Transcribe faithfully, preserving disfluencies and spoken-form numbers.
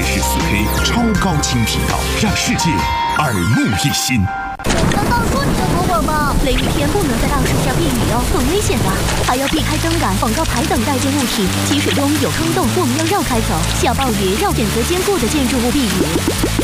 视 四 K 超高清频道，让世界耳目一新。 难道说你在说谎吗？雷雨天不能在大树下避雨哦，很危险的，还要避开灯杆、广告牌等带电物体。积水中有坑洞，我们要绕开走。下暴雨要选择坚固的建筑物避雨。